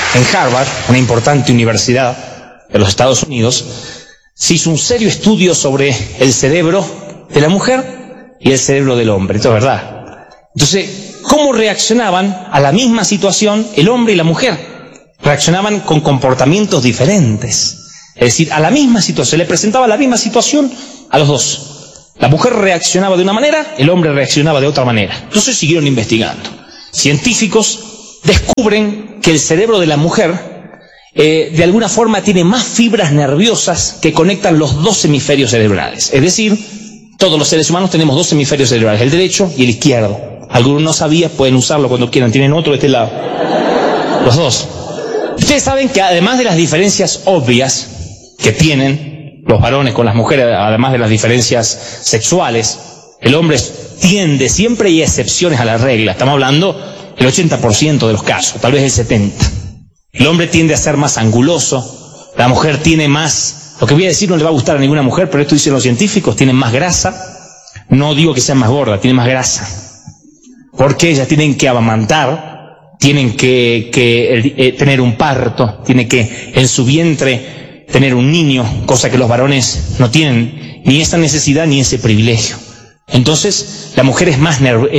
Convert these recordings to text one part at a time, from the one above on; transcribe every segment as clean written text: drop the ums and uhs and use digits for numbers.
en Harvard, una importante universidad de los Estados Unidos, se hizo un serio estudio sobre el cerebro de la mujer y el cerebro del hombre. Esto es verdad. Entonces, ¿cómo reaccionaban a la misma situación el hombre y la mujer? Reaccionaban con comportamientos diferentes. Es decir, a la misma situación, le presentaba la misma situación a los dos. La mujer reaccionaba de una manera, el hombre reaccionaba de otra manera. Entonces siguieron investigando. Científicos descubren que el cerebro de la mujer de alguna forma tiene más fibras nerviosas que conectan los dos hemisferios cerebrales. Es decir, todos los seres humanos tenemos dos hemisferios cerebrales, el derecho y el izquierdo. Algunos no sabían, pueden usarlo cuando quieran, tienen otro de este lado. Los dos. Ustedes saben que además de las diferencias obvias que tienen los varones con las mujeres, además de las diferencias sexuales, el hombre tiende, siempre hay excepciones a la regla, estamos hablando del 80% de los casos, tal vez el 70%. El hombre tiende a ser más anguloso, la mujer tiene más, lo que voy a decir no le va a gustar a ninguna mujer, pero esto dicen los científicos, tienen más grasa, no digo que sean más gordas, tienen más grasa, porque ellas tienen que amamantar, tienen que tener un parto, tienen que en su vientre tener un niño, cosa que los varones no tienen ni esa necesidad ni ese privilegio. Entonces, la mujer es más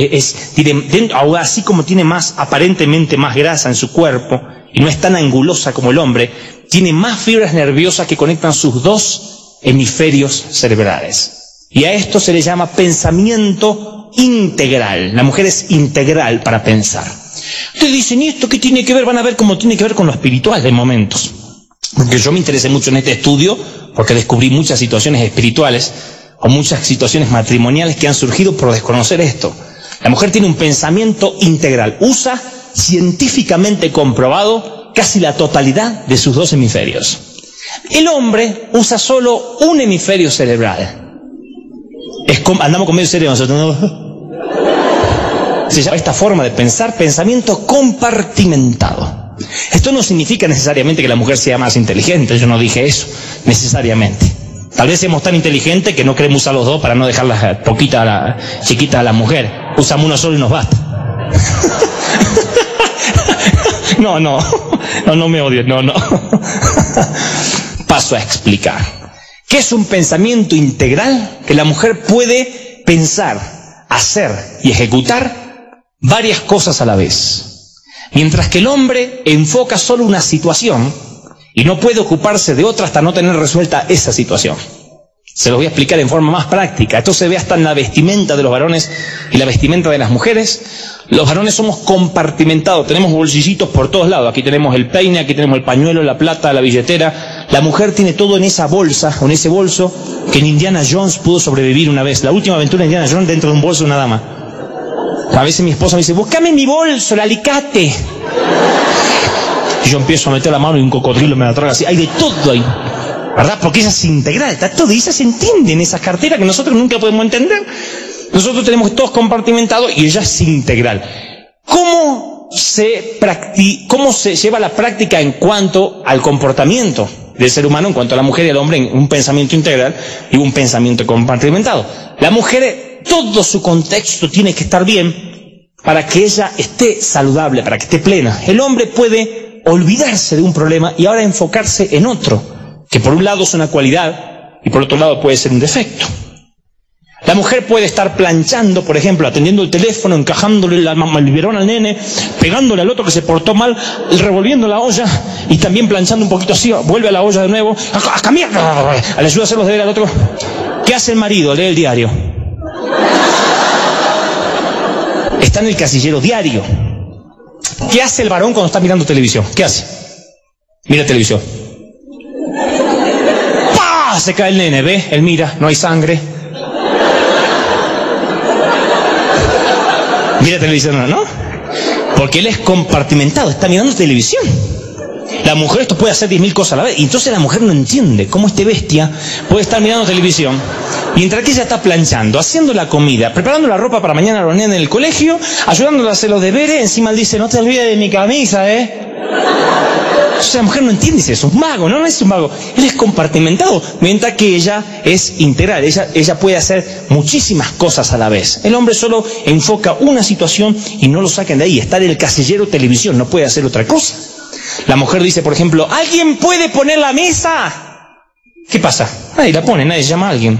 así como tiene más, aparentemente más grasa en su cuerpo, y no es tan angulosa como el hombre, tiene más fibras nerviosas que conectan sus dos hemisferios cerebrales. Y a esto se le llama pensamiento integral. La mujer es integral para pensar. Ustedes dicen, ¿y esto qué tiene que ver? Van a ver cómo tiene que ver con lo espiritual de momentos. Porque yo me interesé mucho en este estudio, porque descubrí muchas situaciones espirituales, o muchas situaciones matrimoniales que han surgido por desconocer esto. La mujer tiene un pensamiento integral, usa científicamente comprobado casi la totalidad de sus dos hemisferios. El hombre usa solo un hemisferio cerebral. Andamos con medio cerebro nosotros, ¿no? Se llama esta forma de pensar pensamiento compartimentado. Esto no significa necesariamente que la mujer sea más inteligente, yo no dije eso necesariamente. Tal vez seamos tan inteligentes que no queremos usar los dos para no dejarlas chiquitas a la mujer. Usamos uno solo y nos basta. No me odies, no. Paso a explicar. ¿Qué es un pensamiento integral? Que la mujer puede pensar, hacer y ejecutar varias cosas a la vez. Mientras que el hombre enfoca solo una situación y no puede ocuparse de otra hasta no tener resuelta esa situación. Se los voy a explicar en forma más práctica. Esto se ve hasta en la vestimenta de los varones y la vestimenta de las mujeres. Los varones somos compartimentados, tenemos bolsillitos por todos lados. Aquí tenemos el peine, aquí tenemos el pañuelo, la plata, la billetera. La mujer tiene todo en esa bolsa, o en ese bolso, que en Indiana Jones pudo sobrevivir una vez. La última aventura de Indiana Jones dentro de un bolso de una dama. A veces mi esposa me dice, búscame mi bolso, el alicate. Y yo empiezo a meter la mano y un cocodrilo me la traga así. Hay de todo ahí, ¿verdad? Porque ella es integral, está todo, y ella se entiende en esa cartera que nosotros nunca podemos entender. Nosotros tenemos todos compartimentados y ella es integral. ¿Cómo se lleva la práctica en cuanto al comportamiento del ser humano, en cuanto a la mujer y al hombre, en un pensamiento integral y un pensamiento compartimentado? La mujer, todo su contexto tiene que estar bien para que ella esté saludable, para que esté plena. El hombre puede olvidarse de un problema y ahora enfocarse en otro, que por un lado es una cualidad y por otro lado puede ser un defecto. La mujer puede estar planchando, por ejemplo, atendiendo el teléfono, encajándole el biberón al nene, pegándole al otro que se portó mal, revolviendo la olla y también planchando un poquito así, vuelve a la olla de nuevo, a cambiar, le ayuda a hacer los deberes al otro. ¿Qué hace el marido? Lee el diario. Está en el casillero diario. ¿Qué hace el varón cuando está mirando televisión? ¿Qué hace? Mira televisión. ¡Pah! Se cae el nene, ¿ve? Él mira, no hay sangre. Mira televisión, ¿no? Porque él es compartimentado, está mirando televisión. La mujer esto puede hacer 10.000 cosas a la vez. Y entonces la mujer no entiende cómo este bestia puede estar mirando televisión mientras que ella está planchando, haciendo la comida, preparando la ropa para mañana a los nenes en el colegio, ayudándole a hacer los deberes. Encima él dice, no te olvides de mi camisa, Entonces la mujer no entiende, dice, es un mago. No es un mago, él es compartimentado, mientras que ella es integral, ella puede hacer muchísimas cosas a la vez. El hombre solo enfoca una situación y no lo saquen de ahí, está en el casillero televisión, no puede hacer otra cosa. La mujer dice, por ejemplo, ¿alguien puede poner la mesa? ¿Qué pasa? Nadie la pone, nadie llama a alguien.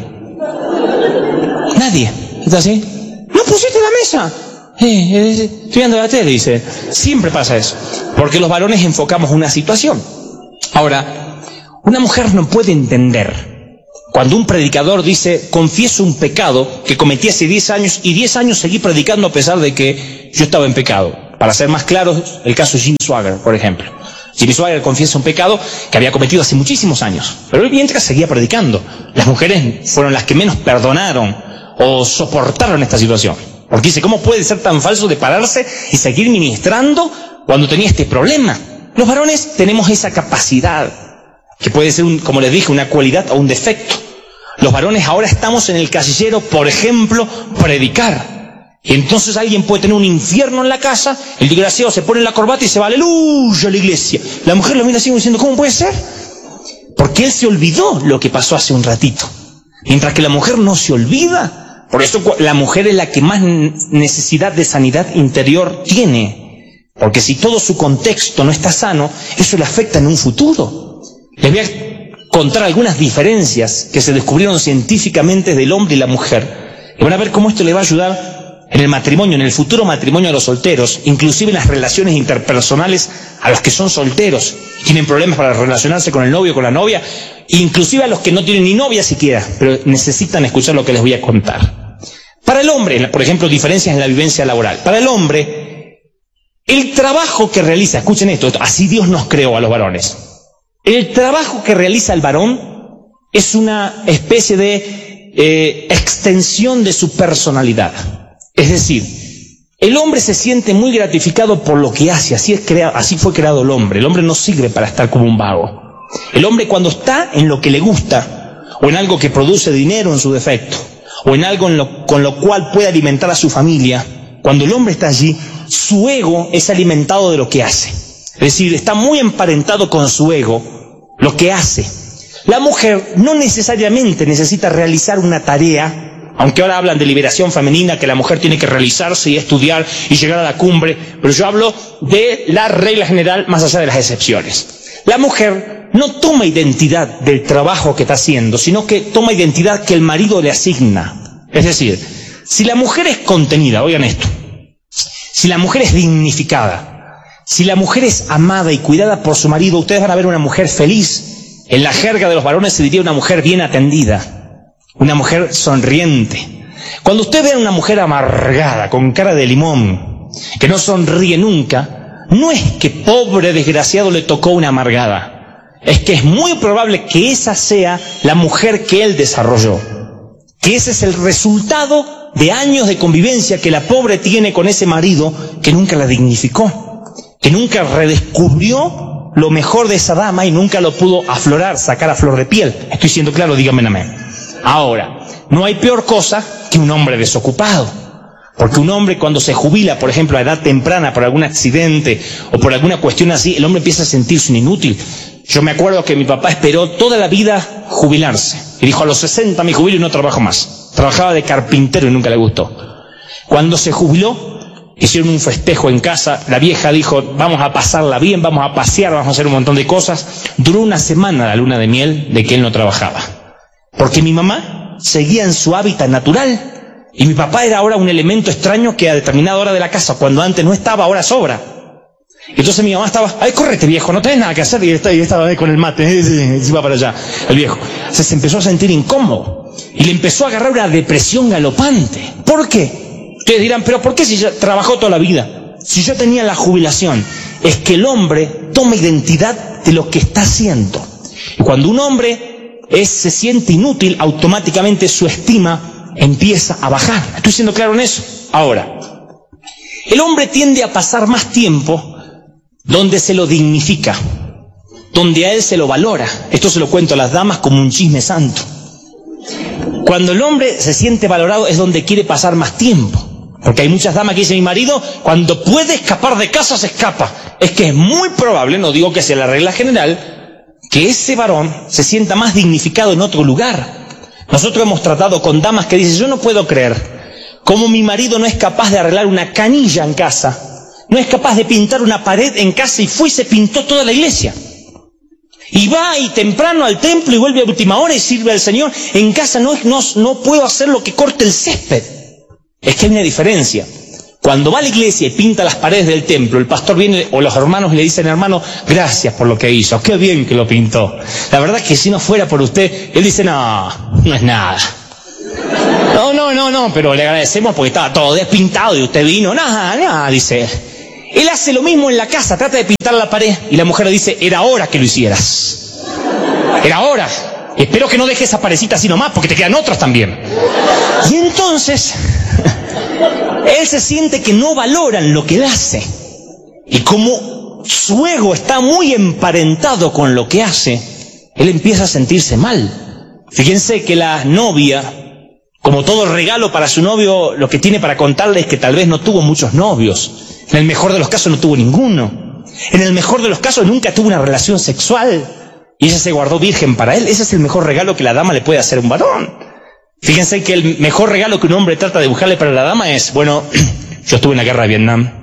Nadie. ¿Está así? ¿No pusiste la mesa? Estoy viendo la tele, dice. Siempre pasa eso. Porque los varones enfocamos una situación. Ahora, una mujer no puede entender cuando un predicador dice, confieso un pecado que cometí hace 10 años y 10 años seguí predicando a pesar de que yo estaba en pecado. Para ser más claros, el caso de Jimmy Swaggart, por ejemplo. Jimmy Swaggart confiesa un pecado que había cometido hace muchísimos años, pero él mientras seguía predicando. Las mujeres fueron las que menos perdonaron o soportaron esta situación. Porque dice, ¿cómo puede ser tan falso de pararse y seguir ministrando cuando tenía este problema? Los varones tenemos esa capacidad, que puede ser, como les dije, una cualidad o un defecto. Los varones ahora estamos en el casillero, por ejemplo, predicar. Y entonces alguien puede tener un infierno en la casa, el desgraciado se pone la corbata y se va, aleluya, a la iglesia. La mujer lo mira así diciendo, ¿cómo puede ser? Porque él se olvidó lo que pasó hace un ratito. Mientras que la mujer no se olvida. Por eso la mujer es la que más necesidad de sanidad interior tiene. Porque si todo su contexto no está sano, eso le afecta en un futuro. Les voy a contar algunas diferencias que se descubrieron científicamente del hombre y la mujer. Y van a ver cómo esto le va a ayudar en el matrimonio, en el futuro matrimonio a los solteros, inclusive en las relaciones interpersonales a los que son solteros, tienen problemas para relacionarse con el novio o con la novia, inclusive a los que no tienen ni novia siquiera, pero necesitan escuchar lo que les voy a contar. Para el hombre, por ejemplo, diferencias en la vivencia laboral. Para el hombre, el trabajo que realiza, escuchen esto, así Dios nos creó a los varones. El trabajo que realiza el varón es una especie de extensión de su personalidad. Es decir, el hombre se siente muy gratificado por lo que hace, así fue creado el hombre. El hombre no sirve para estar como un vago. El hombre cuando está en lo que le gusta, o en algo que produce dinero en su defecto, o en algo con lo cual puede alimentar a su familia, cuando el hombre está allí, su ego es alimentado de lo que hace. Es decir, está muy emparentado con su ego, lo que hace. La mujer no necesariamente necesita realizar una tarea, aunque ahora hablan de liberación femenina, que la mujer tiene que realizarse y estudiar y llegar a la cumbre, pero yo hablo de la regla general más allá de las excepciones. La mujer no toma identidad del trabajo que está haciendo, sino que toma identidad que el marido le asigna. Es decir, si la mujer es contenida, oigan esto, si la mujer es dignificada, si la mujer es amada y cuidada por su marido, ustedes van a ver una mujer feliz. En la jerga de los varones se diría una mujer bien atendida, una mujer sonriente. Cuando usted ve a una mujer amargada, con cara de limón, que no sonríe nunca, no es que pobre desgraciado le tocó una amargada, es que es muy probable que esa sea la mujer que él desarrolló, que ese es el resultado de años de convivencia que la pobre tiene con ese marido que nunca la dignificó, que nunca redescubrió lo mejor de esa dama y nunca lo pudo aflorar, sacar a flor de piel. Estoy siendo claro, díganme amén. Ahora, no hay peor cosa que un hombre desocupado. Porque un hombre cuando se jubila, por ejemplo, a edad temprana por algún accidente o por alguna cuestión así, el hombre empieza a sentirse un inútil. Yo me acuerdo que mi papá esperó toda la vida jubilarse. Y dijo, a los 60 me jubilo y no trabajo más. Trabajaba de carpintero y nunca le gustó. Cuando se jubiló, hicieron un festejo en casa. La vieja dijo, vamos a pasarla bien, vamos a pasear, vamos a hacer un montón de cosas. Duró una semana la luna de miel de que él no trabajaba. Porque mi mamá seguía en su hábitat natural. Y mi papá era ahora un elemento extraño que a determinada hora de la casa, cuando antes no estaba, ahora sobra. Entonces mi mamá estaba, ay, correte viejo, no tenés nada que hacer. Y estaba ahí con el mate, y iba para allá, el viejo. O sea, se empezó a sentir incómodo. Y le empezó a agarrar una depresión galopante. ¿Por qué? Ustedes dirán, pero ¿por qué si ya trabajó toda la vida? Si yo tenía la jubilación. Es que el hombre toma identidad de lo que está haciendo. Y cuando un hombre se siente inútil, automáticamente su estima empieza a bajar. ¿Estoy siendo claro en eso? Ahora, el hombre tiende a pasar más tiempo donde se lo dignifica, donde a él se lo valora. Esto se lo cuento a las damas como un chisme santo. Cuando el hombre se siente valorado es donde quiere pasar más tiempo. Porque hay muchas damas que dicen, mi marido cuando puede escapar de casa se escapa. Es que es muy probable, no digo que sea la regla general, que ese varón se sienta más dignificado en otro lugar. Nosotros hemos tratado con damas que dicen, yo no puedo creer cómo mi marido no es capaz de arreglar una canilla en casa, no es capaz de pintar una pared en casa y fue y se pintó toda la iglesia. Y va y temprano al templo y vuelve a última hora y sirve al Señor. En casa no puedo hacer lo que corte el césped. Es que hay una diferencia. Cuando va a la iglesia y pinta las paredes del templo, el pastor viene o los hermanos le dicen, hermano, gracias por lo que hizo, qué bien que lo pintó. La verdad es que si no fuera por usted, él dice, no es nada. No, pero le agradecemos porque estaba todo despintado y usted vino, nada, dice él. Él hace lo mismo en la casa, trata de pintar la pared y la mujer le dice, era hora que lo hicieras. Era hora. Espero que no dejes esa parecita así nomás porque te quedan otras también. Y entonces, él se siente que no valoran lo que él hace. Y como su ego está muy emparentado con lo que hace, él empieza a sentirse mal. Fíjense que la novia, como todo regalo para su novio, lo que tiene para contarle es que tal vez no tuvo muchos novios. En el mejor de los casos no tuvo ninguno. En el mejor de los casos nunca tuvo una relación sexual. Y ella se guardó virgen para él. Ese es el mejor regalo que la dama le puede hacer a un varón. Fíjense que el mejor regalo que un hombre trata de buscarle para la dama es, bueno, yo estuve en la guerra de Vietnam.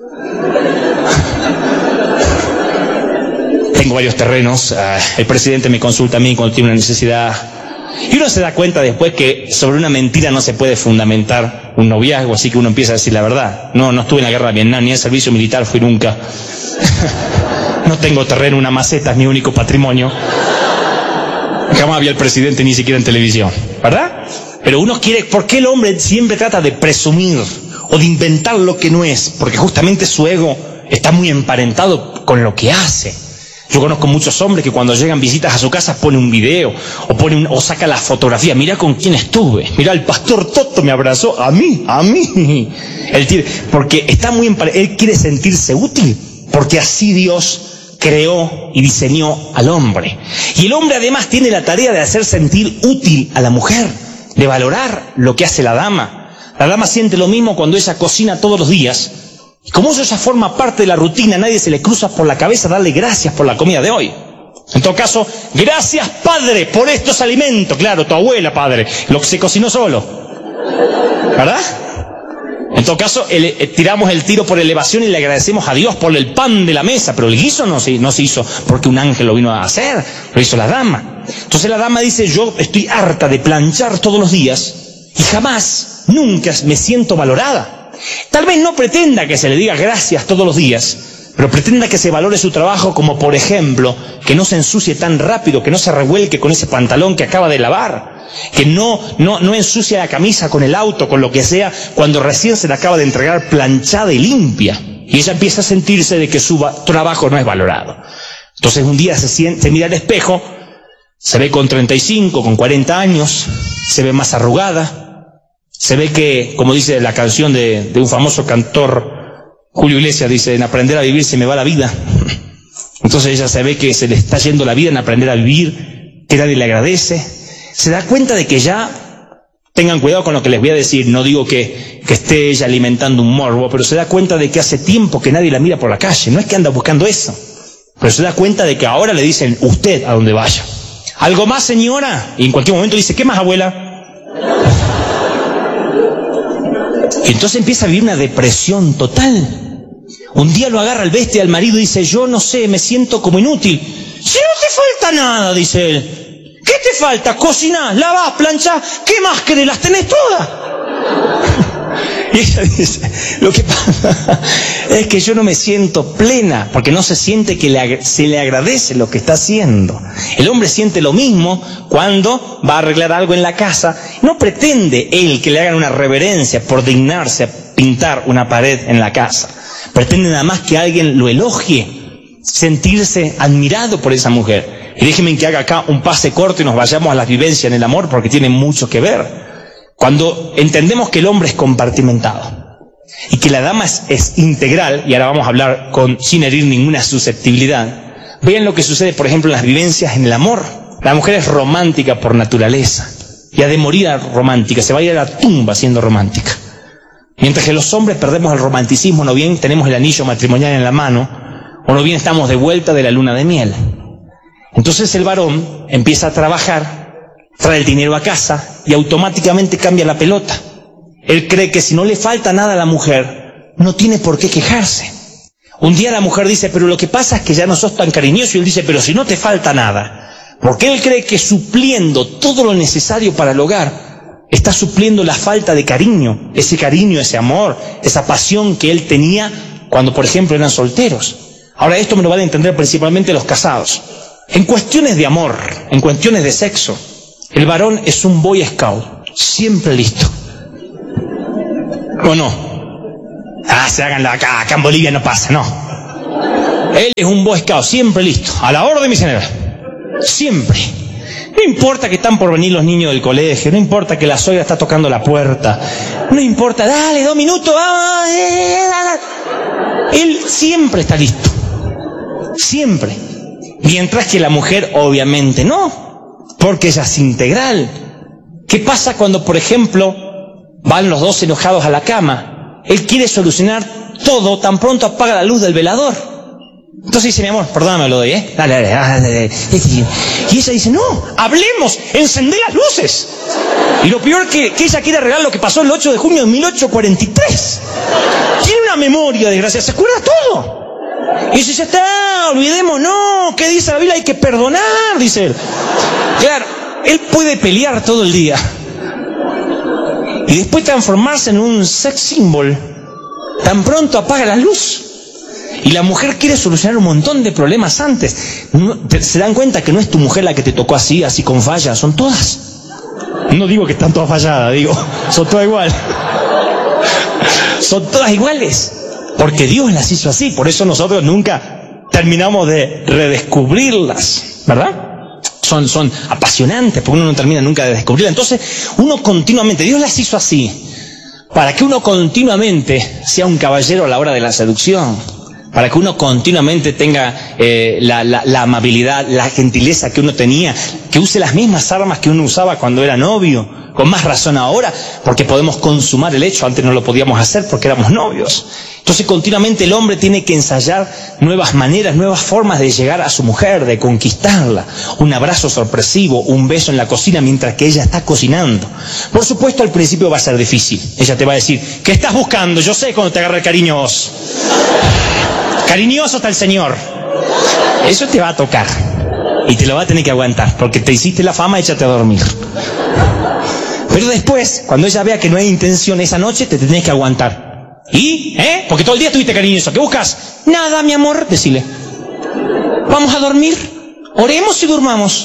Tengo varios terrenos. El presidente me consulta a mí cuando tiene una necesidad. Y uno se da cuenta después que sobre una mentira no se puede fundamentar un noviazgo, así que uno empieza a decir la verdad. No estuve en la guerra de Vietnam, ni en servicio militar fui nunca. No tengo terreno, una maceta es mi único patrimonio. Jamás había el presidente ni siquiera en televisión, ¿verdad? Pero uno quiere, ¿por qué el hombre siempre trata de presumir o de inventar lo que no es? Porque justamente su ego está muy emparentado con lo que hace. Yo conozco muchos hombres que cuando llegan visitas a su casa pone un video o saca la fotografía. Mirá con quién estuve. Mirá, el pastor Toto me abrazó a mí. Porque está muy él quiere sentirse útil, porque así Dios creó y diseñó al hombre. Y el hombre además tiene la tarea de hacer sentir útil a la mujer, de valorar lo que hace la dama. La dama siente lo mismo cuando ella cocina todos los días. Y como eso ya forma parte de la rutina, nadie se le cruza por la cabeza darle gracias por la comida de hoy. En todo caso, gracias Padre por estos alimentos. Claro, tu abuela, Padre, lo que se cocinó solo. ¿Verdad? En todo caso, tiramos el tiro por elevación y le agradecemos a Dios por el pan de la mesa, pero el guiso no se hizo porque un ángel lo vino a hacer, lo hizo la dama. Entonces la dama dice, yo estoy harta de planchar todos los días y jamás, nunca me siento valorada. Tal vez no pretenda que se le diga gracias todos los días, pero pretenda que se valore su trabajo, como por ejemplo, que no se ensucie tan rápido, que no se revuelque con ese pantalón que acaba de lavar, que no ensucie la camisa con el auto, con lo que sea, cuando recién se la acaba de entregar planchada y limpia. Y ella empieza a sentirse de que su trabajo no es valorado. Entonces un día se mira al espejo, se ve con 35, con 40 años, se ve más arrugada. Se ve que, como dice la canción de un famoso cantor, Julio Iglesias, dice, en aprender a vivir se me va la vida. Entonces ella se ve que se le está yendo la vida en aprender a vivir, que nadie le agradece. Se da cuenta de que ya, tengan cuidado con lo que les voy a decir, no digo que esté ella alimentando un morbo, pero se da cuenta de que hace tiempo que nadie la mira por la calle. No es que anda buscando eso, pero se da cuenta de que ahora le dicen usted a donde vaya. ¿Algo más, señora? Y en cualquier momento dice, ¿qué más, abuela? Y entonces empieza a vivir una depresión total. Un día lo agarra el bestia al marido y dice, yo no sé, me siento como inútil. Si no te falta nada, dice él. ¿Qué te falta? Cocinás, lavás, planchás, ¿qué más querés? Las tenés todas. Y ella dice, lo que pasa es que yo no me siento plena, porque no se siente que se le agradece lo que está haciendo. El hombre siente lo mismo cuando va a arreglar algo en la casa. No pretende él que le hagan una reverencia por dignarse a pintar una pared en la casa. Pretende nada más que alguien lo elogie, sentirse admirado por esa mujer. Y déjenme que haga acá un pase corto y nos vayamos a la vivencia en el amor, porque tiene mucho que ver. Cuando entendemos que el hombre es compartimentado y que la dama es integral, y ahora vamos a hablar sin herir ninguna susceptibilidad, vean lo que sucede, por ejemplo, en las vivencias en el amor. La mujer es romántica por naturaleza y ha de morir romántica, se va a ir a la tumba siendo romántica. Mientras que los hombres perdemos el romanticismo, no bien tenemos el anillo matrimonial en la mano, o no bien estamos de vuelta de la luna de miel. Entonces el varón empieza a trabajar, trae el dinero a casa y automáticamente cambia la pelota. Él cree que si no le falta nada a la mujer, no tiene por qué quejarse. Un día la mujer dice, pero lo que pasa es que ya no sos tan cariñoso, y él dice, pero si no te falta nada. Porque él cree que supliendo todo lo necesario para el hogar, está supliendo la falta de cariño, ese amor, esa pasión que él tenía cuando, por ejemplo, eran solteros. Ahora, esto me lo van a entender principalmente los casados. En cuestiones de amor, en cuestiones de sexo, el varón es un boy scout, siempre listo. ¿O no? Se háganlo acá en Bolivia no pasa, no. Él es un boy scout, siempre listo, a la orden, mi general. Siempre. No importa que están por venir los niños del colegio, no importa que la suegra está tocando la puerta, no importa, dale 2 minutos, vamos. Él siempre está listo. Siempre. Mientras que la mujer, obviamente, no. Porque ella es integral. ¿Qué pasa cuando, por ejemplo, van los dos enojados a la cama? Él quiere solucionar todo, tan pronto apaga la luz del velador. Entonces dice, mi amor, perdóname, lo doy, dale. Y ella dice, no, hablemos, encendé las luces. Y lo peor que ella quiere arreglar lo que pasó el 8 de junio de 1843. Tiene una memoria, desgracia, se acuerda todo. Y dice, ya está, olvidemos, no, ¿qué dice la Biblia? Hay que perdonar, dice él. Claro, él puede pelear todo el día y después transformarse en un sex symbol. Tan pronto apaga la luz. Y la mujer quiere solucionar un montón de problemas antes. ¿Se dan cuenta que no es tu mujer la que te tocó así con fallas? Son todas. No digo que están todas falladas, digo, son todas iguales. Son todas iguales. Porque Dios las hizo así. Por eso nosotros nunca terminamos de redescubrirlas, ¿verdad? Son apasionantes, porque uno no termina nunca de descubrirlas. Entonces, uno continuamente, Dios las hizo así, para que uno continuamente sea un caballero a la hora de la seducción. Para que uno continuamente tenga la amabilidad, la gentileza que uno tenía, que use las mismas armas que uno usaba cuando era novio, con más razón ahora, porque podemos consumar el hecho, antes no lo podíamos hacer porque éramos novios. Entonces continuamente el hombre tiene que ensayar nuevas maneras, nuevas formas de llegar a su mujer, de conquistarla. Un abrazo sorpresivo, un beso en la cocina mientras que ella está cocinando. Por supuesto al principio va a ser difícil. Ella te va a decir, ¿qué estás buscando? Yo sé cuando te agarra el cariñoso. Cariñoso está el Señor. Eso te va a tocar. Y te lo va a tener que aguantar, porque te hiciste la fama, échate a dormir. Pero después, cuando ella vea que no hay intención esa noche, te tenés que aguantar. ¿Y? Porque todo el día estuviste cariñoso. ¿Qué buscas? Nada, mi amor, decile. Vamos a dormir. Oremos y durmamos.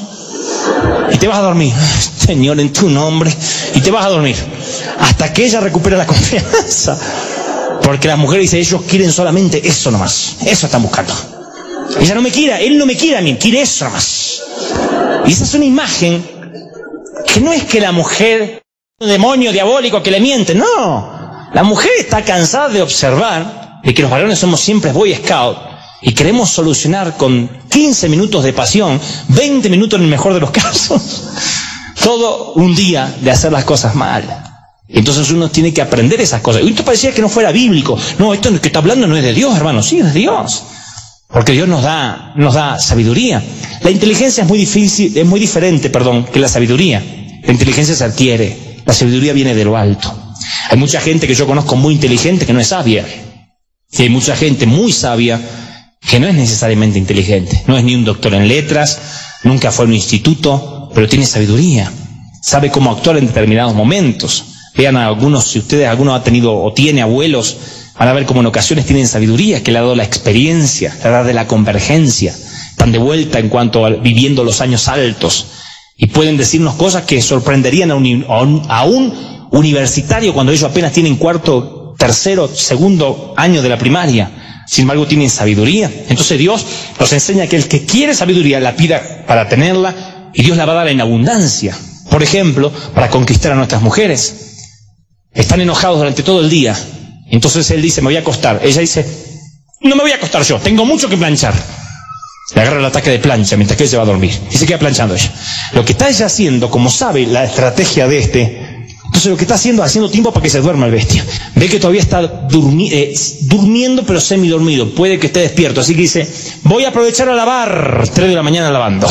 Y te vas a dormir. Señor, en tu nombre. Y te vas a dormir. Hasta que ella recupere la confianza. Porque las mujeres dicen, ellos quieren solamente eso nomás. Eso están buscando. Ella no me quiere, él no me quiere a mí, quiere eso nomás. Y esa es una imagen que no es que la mujer es un demonio diabólico que le miente, no. La mujer está cansada de observar de que los varones somos siempre boy scout y queremos solucionar con 15 minutos de pasión, 20 minutos en el mejor de los casos, todo un día de hacer las cosas mal. Entonces uno tiene que aprender esas cosas. Y esto parecía que no fuera bíblico. No, esto que está hablando no es de Dios, hermano. Sí, es de Dios. Porque Dios nos da sabiduría. La inteligencia es muy diferente, que la sabiduría. La inteligencia se adquiere. La sabiduría viene de lo alto. Hay mucha gente que yo conozco muy inteligente que no es sabia. Y hay mucha gente muy sabia que no es necesariamente inteligente. No es ni un doctor en letras, nunca fue a un instituto, pero tiene sabiduría. Sabe cómo actuar en determinados momentos. Vean a algunos, si alguno ha tenido o tiene abuelos, van a ver cómo en ocasiones tienen sabiduría que le ha dado la experiencia, la edad de la convergencia. Están de vuelta en cuanto a viviendo los años altos. Y pueden decirnos cosas que sorprenderían a un universitario cuando ellos apenas tienen cuarto, tercero, segundo año de la primaria. Sin embargo, tienen sabiduría. Entonces Dios nos enseña que el que quiere sabiduría la pida para tenerla y Dios la va a dar en abundancia. Por ejemplo, para conquistar a nuestras mujeres. Están enojados durante todo el día. Entonces él dice, me voy a acostar. Ella dice, no me voy a acostar yo, tengo mucho que planchar. Le agarra el ataque de plancha mientras que él se va a dormir. Y se queda planchando ella. Lo que está ella haciendo, como sabe la estrategia de entonces lo que está haciendo es haciendo tiempo para que se duerma el bestia. Ve que todavía está durmiendo pero semidormido. Puede que esté despierto. Así que dice, voy a aprovechar a lavar. 3 de la mañana lavando.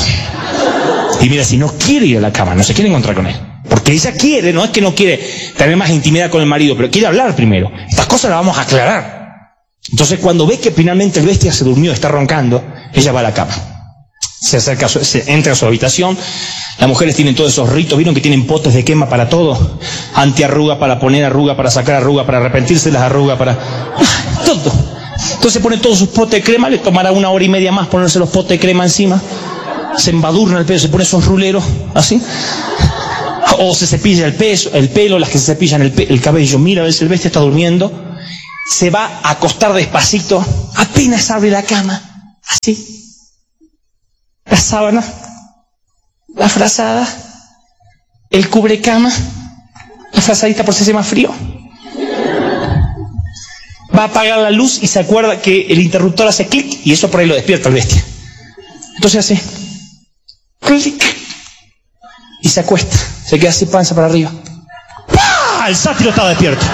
Y mira, si no quiere ir a la cama, no se quiere encontrar con él. Porque ella quiere, no es que no quiere tener más intimidad con el marido, pero quiere hablar primero. Estas cosas las vamos a aclarar. Entonces cuando ve que finalmente el bestia se durmió, está roncando, ella va a la cama. Se acerca, entra a su habitación. Las mujeres tienen todos esos ritos, vieron que tienen potes de quema para todo, antiarruga, para poner arruga, para sacar arruga, para arrepentirse de las arrugas, para todo. Entonces pone todos sus potes de crema, le tomará 1 hora y media más ponerse los potes de crema encima, se embadurna el pelo, se pone esos ruleros, así, o se cepilla el pelo, las que se cepillan el cabello, mira a ver si el bestia está durmiendo, se va a acostar despacito, apenas abre la cama, así, la sábana, la frazada, el cubrecama, la frazadita por si hace más frío. Va a apagar la luz y se acuerda que el interruptor hace clic y eso por ahí lo despierta el bestia. Entonces hace clic y se acuesta, se queda así panza para arriba. ¡Pah! El sátiro estaba despierto.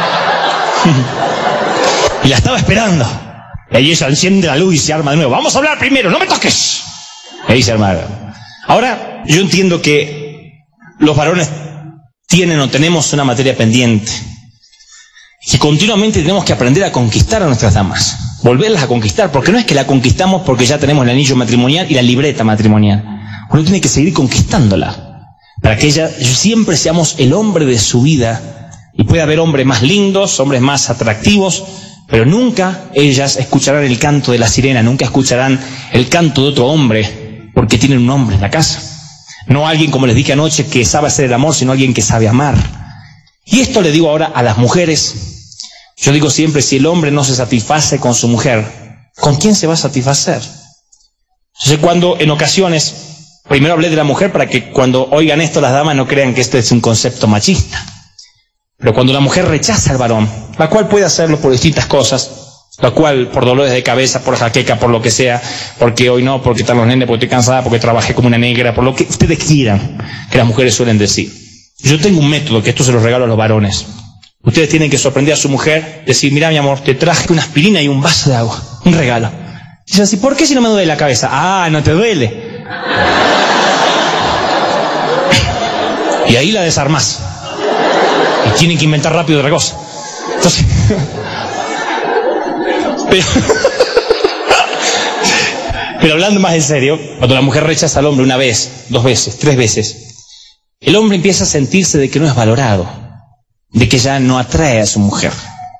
Y la estaba esperando. Y ahí ella enciende la luz y se arma de nuevo. Vamos a hablar primero, no me toques. Y ahí se arma. Ahora, yo entiendo que los varones tienen o tenemos una materia pendiente. Y continuamente tenemos que aprender a conquistar a nuestras damas. Volverlas a conquistar. Porque no es que la conquistamos porque ya tenemos el anillo matrimonial y la libreta matrimonial. Uno tiene que seguir conquistándola. Para que ella siempre seamos el hombre de su vida. Y puede haber hombres más lindos, hombres más atractivos. Pero nunca ellas escucharán el canto de la sirena. Nunca escucharán el canto de otro hombre. Porque tienen un hombre en la casa. No alguien, como les dije anoche, que sabe hacer el amor, sino alguien que sabe amar. Y esto le digo ahora a las mujeres. Yo digo siempre, si el hombre no se satisface con su mujer, ¿con quién se va a satisfacer? Entonces cuando en ocasiones, primero hablé de la mujer para que cuando oigan esto las damas no crean que este es un concepto machista. Pero cuando la mujer rechaza al varón, la cual puede hacerlo por distintas cosas, la cual por dolores de cabeza, por jaqueca, por lo que sea, porque hoy no, porque están los nenes, porque estoy cansada, porque trabajé como una negra, por lo que ustedes quieran, que las mujeres suelen decir. Yo tengo un método que esto se lo regalo a los varones. Ustedes tienen que sorprender a su mujer, decir, mira mi amor, te traje una aspirina y un vaso de agua, un regalo. Dice así, ¿por qué si no me duele la cabeza? Ah, no te duele. Y ahí la desarmás. Y tienen que inventar rápido otra cosa. Entonces, pero hablando más en serio, cuando la mujer rechaza al hombre 1 vez, 2 veces, 3 veces, el hombre empieza a sentirse de que no es valorado, de que ya no atrae a su mujer.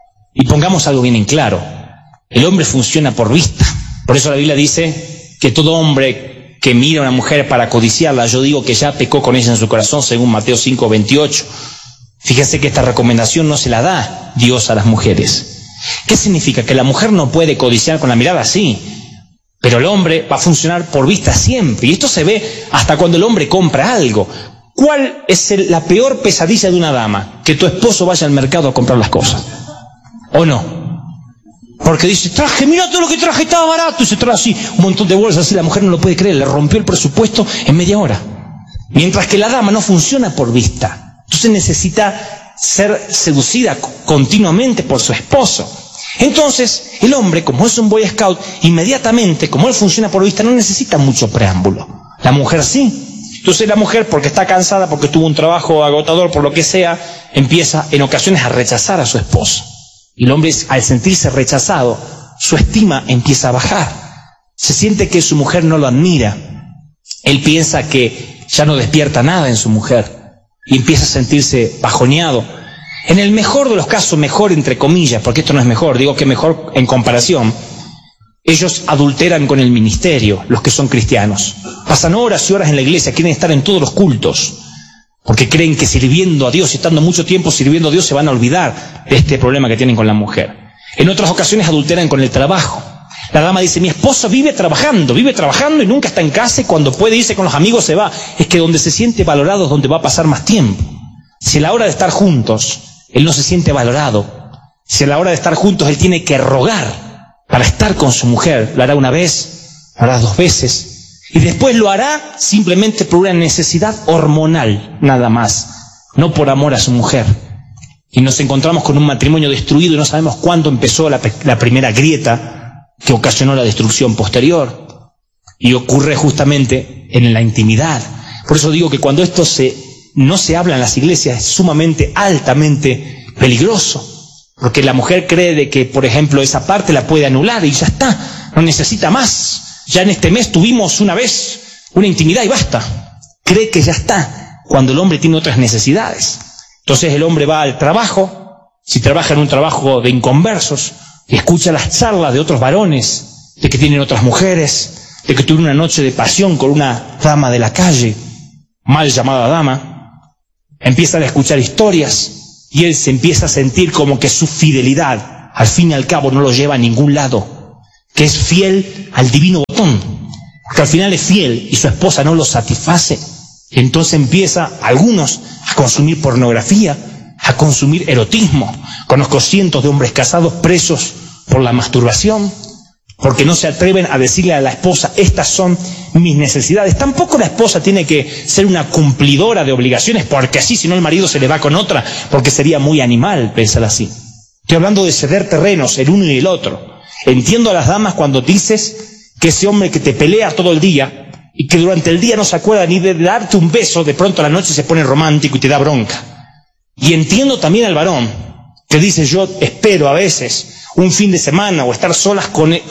Y pongamos algo bien en claro, el hombre funciona por vista. Por eso la Biblia dice que todo hombre que mira a una mujer para codiciarla, yo digo que ya pecó con ella en su corazón, según Mateo 5:28. Fíjese que esta recomendación no se la da Dios a las mujeres. ¿Qué significa? Que la mujer no puede codiciar con la mirada, sí, pero el hombre va a funcionar por vista siempre. Y esto se ve hasta cuando el hombre compra algo. ¿Cuál es la peor pesadilla de una dama? Que tu esposo vaya al mercado a comprar las cosas. ¿O no? Porque dice, traje, mira todo lo que traje, estaba barato. Y se trae así, un montón de bolsas así, la mujer no lo puede creer, le rompió el presupuesto en media hora. Mientras que la dama no funciona por vista. Entonces necesita ser seducida continuamente por su esposo. Entonces, el hombre, como es un Boy Scout, inmediatamente, como él funciona por vista, no necesita mucho preámbulo. La mujer sí. Entonces la mujer, porque está cansada, porque tuvo un trabajo agotador, por lo que sea, empieza en ocasiones a rechazar a su esposo. Y el hombre, al sentirse rechazado, su estima empieza a bajar. Se siente que su mujer no lo admira. Él piensa que ya no despierta nada en su mujer. Y empieza a sentirse bajoneado. En el mejor de los casos, mejor entre comillas, porque esto no es mejor, digo que mejor en comparación, ellos adulteran con el ministerio, los que son cristianos. Pasan horas y horas en la iglesia, quieren estar en todos los cultos, porque creen que sirviendo a Dios, estando mucho tiempo sirviendo a Dios, se van a olvidar de este problema que tienen con la mujer. En otras ocasiones adulteran con el trabajo. La dama dice, mi esposo vive trabajando y nunca está en casa, y cuando puede irse con los amigos se va. Es que donde se siente valorado es donde va a pasar más tiempo. Si a la hora de estar juntos, él no se siente valorado, si a la hora de estar juntos él tiene que rogar para estar con su mujer, lo hará 1 vez, lo hará 2 veces, y después lo hará simplemente por una necesidad hormonal, nada más, no por amor a su mujer. Y nos encontramos con un matrimonio destruido y no sabemos cuándo empezó la primera grieta que ocasionó la destrucción posterior. Y ocurre justamente en la intimidad. Por eso digo que cuando esto no se habla en las iglesias es sumamente, altamente peligroso. Porque la mujer cree de que, por ejemplo, esa parte la puede anular y ya está, no necesita más. Ya en este mes tuvimos una vez una intimidad y basta. Cree que ya está, cuando el hombre tiene otras necesidades. Entonces el hombre va al trabajo, si trabaja en un trabajo de inconversos, y escucha las charlas de otros varones, de que tienen otras mujeres, de que tuvieron una noche de pasión con una dama de la calle, mal llamada dama. Empiezan a escuchar historias y él se empieza a sentir como que su fidelidad al fin y al cabo no lo lleva a ningún lado, que es fiel al divino botón, que al final es fiel y su esposa no lo satisface. Entonces empieza algunos a consumir pornografía, a consumir erotismo. Conozco cientos de hombres casados presos por la masturbación, porque no se atreven a decirle a la esposa, estas son mis necesidades. Tampoco la esposa tiene que ser una cumplidora de obligaciones, porque así, si no el marido se le va con otra, porque sería muy animal pensar así. Estoy hablando de ceder terrenos, el uno y el otro. Entiendo a las damas cuando dices que ese hombre que te pelea todo el día, y que durante el día no se acuerda ni de darte un beso, de pronto a la noche se pone romántico y te da bronca. Y entiendo también al varón, que dice, yo espero a veces un fin de semana o estar solo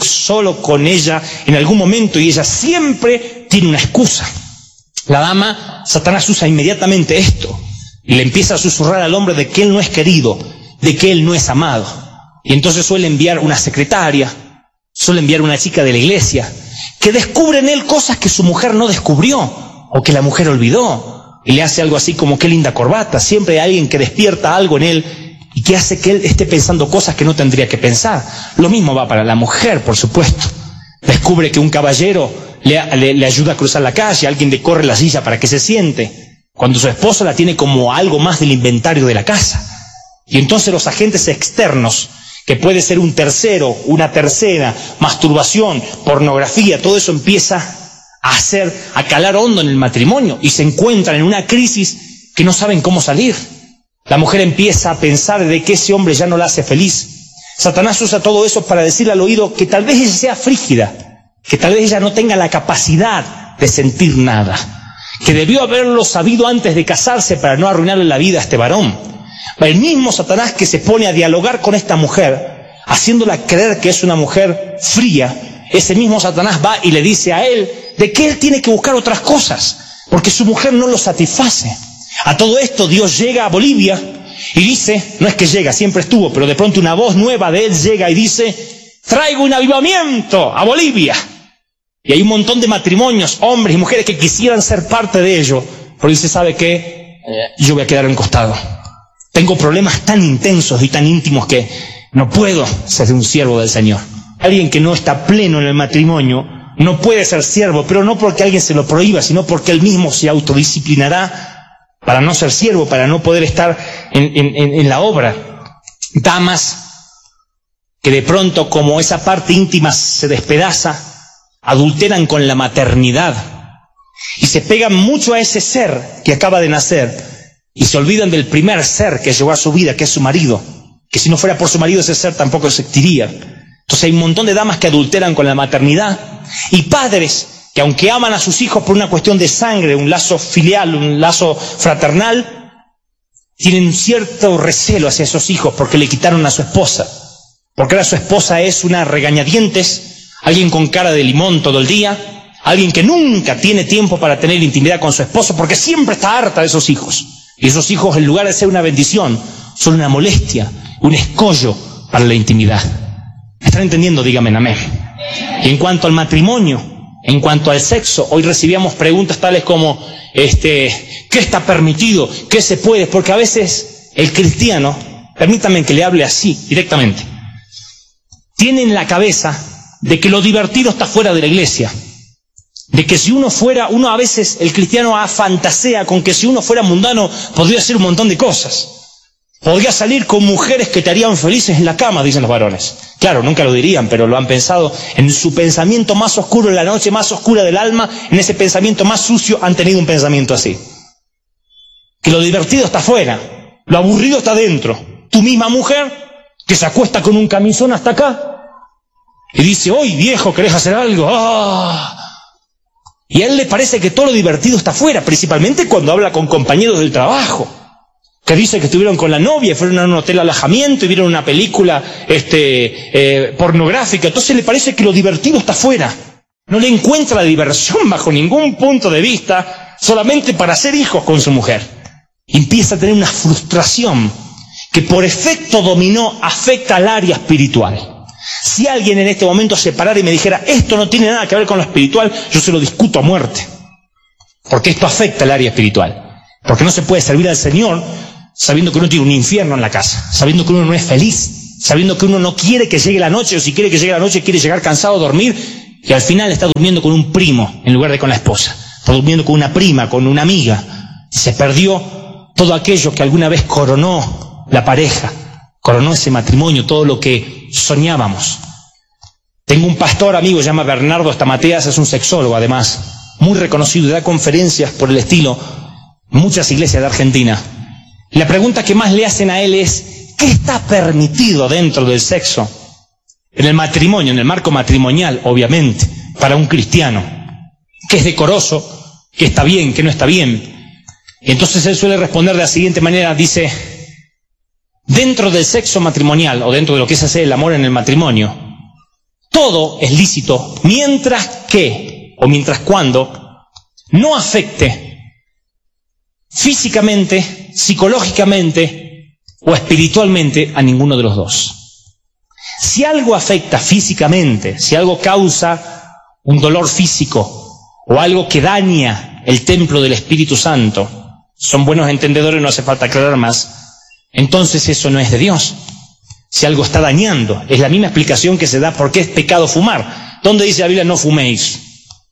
con ella en algún momento, y ella siempre tiene una excusa. La dama, Satanás usa inmediatamente esto y le empieza a susurrar al hombre de que él no es querido, de que él no es amado. Y entonces suele enviar una secretaria, suele enviar una chica de la iglesia, que descubre en él cosas que su mujer no descubrió o que la mujer olvidó, y le hace algo así como qué linda corbata. Siempre hay alguien que despierta algo en él y que hace que él esté pensando cosas que no tendría que pensar. Lo mismo va para la mujer, por supuesto. Descubre que un caballero le ayuda a cruzar la calle, alguien le corre la silla para que se siente, cuando su esposo la tiene como algo más del inventario de la casa. Y entonces los agentes externos, que puede ser un tercero, una tercera, masturbación, pornografía, todo eso empieza a calar hondo en el matrimonio, y se encuentran en una crisis que no saben cómo salir. La mujer empieza a pensar de que ese hombre ya no la hace feliz. Satanás usa todo eso para decirle al oído que tal vez ella sea frígida, que tal vez ella no tenga la capacidad de sentir nada, que debió haberlo sabido antes de casarse para no arruinarle la vida a este varón. El mismo Satanás que se pone a dialogar con esta mujer, haciéndola creer que es una mujer fría, ese mismo Satanás va y le dice a él de que él tiene que buscar otras cosas, porque su mujer no lo satisface. A todo esto Dios llega a Bolivia y dice, no es que llega, siempre estuvo, pero de pronto una voz nueva de él llega y dice, traigo un avivamiento a Bolivia. Y hay un montón de matrimonios, hombres y mujeres que quisieran ser parte de ello, pero dice, ¿sabe qué? Yo voy a quedar encostado. Tengo problemas tan intensos y tan íntimos que no puedo ser un siervo del Señor. Alguien que no está pleno en el matrimonio no puede ser siervo, pero no porque alguien se lo prohíba, sino porque él mismo se autodisciplinará para no ser siervo, para no poder estar en la obra. Damas que de pronto, como esa parte íntima se despedaza, adulteran con la maternidad y se pegan mucho a ese ser que acaba de nacer y se olvidan del primer ser que llegó a su vida, que es su marido, que si no fuera por su marido ese ser tampoco existiría. Entonces hay un montón de damas que adulteran con la maternidad, y padres que, aunque aman a sus hijos por una cuestión de sangre, un lazo filial, un lazo fraternal, tienen cierto recelo hacia esos hijos porque le quitaron a su esposa, porque ahora su esposa es una regañadientes, alguien con cara de limón todo el día, alguien que nunca tiene tiempo para tener intimidad con su esposo porque siempre está harta de esos hijos. Y esos hijos, en lugar de ser una bendición, son una molestia, un escollo para la intimidad. ¿Me están entendiendo? Díganme amén. Y en cuanto al matrimonio, en cuanto al sexo, hoy recibíamos preguntas tales como, ¿qué está permitido? ¿Qué se puede? Porque a veces el cristiano, permítanme que le hable así, directamente, tiene en la cabeza de que lo divertido está fuera de la iglesia. De que si uno a veces, el cristiano fantasea con que si uno fuera mundano podría hacer un montón de cosas. Podría salir con mujeres que te harían felices en la cama, dicen los varones. Claro, nunca lo dirían, pero lo han pensado en su pensamiento más oscuro, en la noche más oscura del alma, en ese pensamiento más sucio han tenido un pensamiento así. Que lo divertido está afuera, lo aburrido está dentro. Tu misma mujer que se acuesta con un camisón hasta acá y dice, hoy viejo, ¿querés hacer algo? ¡Ah! Y a él le parece que todo lo divertido está afuera, principalmente cuando habla con compañeros del trabajo. que dice que estuvieron con la novia, fueron a un hotel alojamiento y vieron una película pornográfica. Entonces le parece que lo divertido está afuera. No le encuentra la diversión bajo ningún punto de vista, solamente para hacer hijos con su mujer. Y empieza a tener una frustración que por efecto dominó afecta al área espiritual. Si alguien en este momento se parara y me dijera, esto no tiene nada que ver con lo espiritual, yo se lo discuto a muerte. Porque esto afecta al área espiritual. Porque no se puede servir al Señor sabiendo que uno tiene un infierno en la casa, sabiendo que uno no es feliz, sabiendo que uno no quiere que llegue la noche, o si quiere que llegue la noche, quiere llegar cansado a dormir, y al final está durmiendo con un primo en lugar de con la esposa. Está durmiendo con una prima, con una amiga. Y se perdió todo aquello que alguna vez coronó la pareja, coronó ese matrimonio, todo lo que soñábamos. Tengo un pastor amigo, se llama Bernardo Stamateas, es un sexólogo además, muy reconocido, y da conferencias por el estilo en muchas iglesias de Argentina. La pregunta que más le hacen a él es, ¿qué está permitido dentro del sexo? En el matrimonio, en el marco matrimonial, obviamente, para un cristiano. ¿Qué es decoroso? ¿Qué está bien? ¿Qué no está bien? Y entonces él suele responder de la siguiente manera, dice, dentro del sexo matrimonial, o dentro de lo que es hacer el amor en el matrimonio, todo es lícito, mientras que, o mientras cuando, no afecte físicamente, psicológicamente o espiritualmente a ninguno de los dos. Si algo afecta físicamente, si algo causa un dolor físico o algo que daña el templo del Espíritu Santo, son buenos entendedores, no hace falta aclarar más, entonces eso no es de Dios. Si algo está dañando, es la misma explicación que se da por qué es pecado fumar. ¿Dónde dice la Biblia no fuméis?